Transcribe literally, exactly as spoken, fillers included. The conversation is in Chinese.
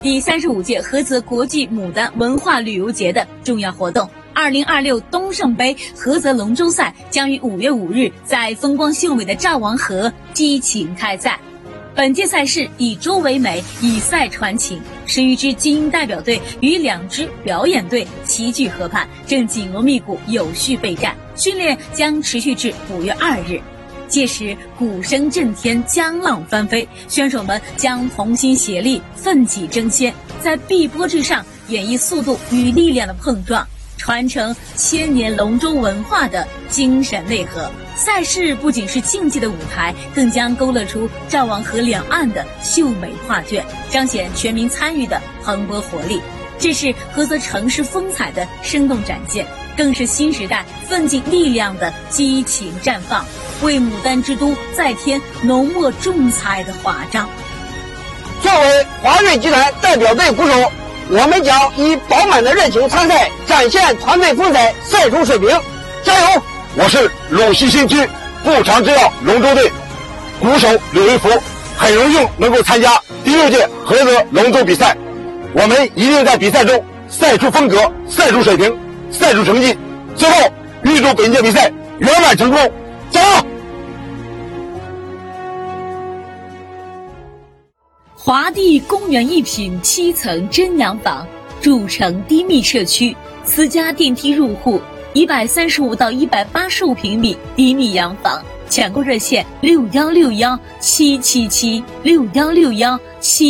第三十五届菏泽国际牡丹文化旅游节的重要活动二零二六东胜杯菏泽龙舟赛将于五月五日在风光秀美的赵王河激情开赛。本届赛事以舟为美，以赛传情，十余支精英代表队与两支表演队齐聚河畔，正紧锣密鼓有序备战，训练将持续至五月二日。届时鼓声震天，江浪翻飞，选手们将同心协力，奋起争先，在碧波之上演绎速度与力量的碰撞，传承千年龙舟文化的精神内核。赛事不仅是竞技的舞台，更将勾勒出赵王河两岸的秀美画卷，彰显全民参与的蓬勃活力。这是菏泽城市风采的生动展现，更是新时代奋进力量的激情绽放，为牡丹之都再添浓墨重彩的华章。 作为华瑞集团代表队鼓手，我们将以饱满的热情参赛，展现团队风采、赛出水平，加油！ 我是陇西新区步长制药龙舟队鼓手柳维福，很荣幸能够参加第六届菏泽龙舟比赛。我们一定在比赛中赛出风格、赛出水平、赛出成绩。最后，预祝本届比赛圆满成功，加油！ 华帝公园一品七层真洋房，主城低密社区，私家电梯入户，一百三十五到一百八十五平米低密洋房，抢购热线六幺六幺七七七六幺六幺七。